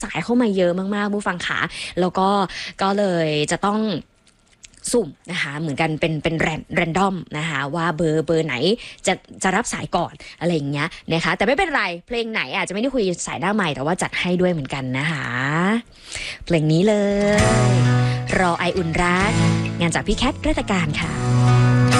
สายเข้ามาเยอะมากๆผู้ฟังขาแล้วก็เลยจะต้องสุ่มนะคะเหมือนกันเป็นแรนดอมนะคะว่าเบอร์ไหนจะรับสายก่อนอะไรอย่างเงี้ยนะคะแต่ไม่เป็นไรเพลงไหนอาจจะไม่ได้คุยสายหน้าใหม่แต่ว่าจัดให้ด้วยเหมือนกันนะคะเพลงนี้เลยรอไออุ่นรักงานจากพี่แคทเรตการค่ะ